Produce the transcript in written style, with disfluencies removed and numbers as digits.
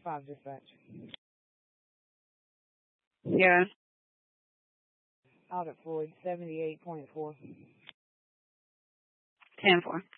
5 dispatch. Yeah. Out at Floyd, 78.4. 10-4.